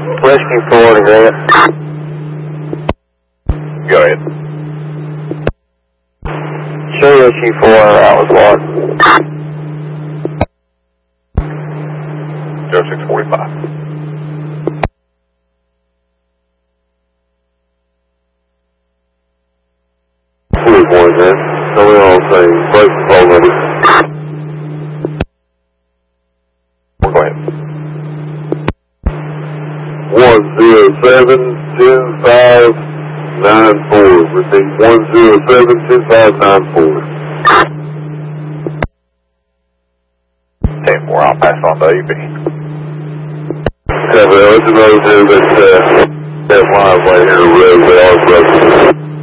Rescue 4 to Grant. Go ahead. Show Rescue 4, that was one. Go 645. Boys, man. So we all say, break the phone number. Go ahead. 1072594. Repeat, 1072594. 10-4, I'll pass on to AB. Yeah, well, it's another dude that live right here in the road. They are broken.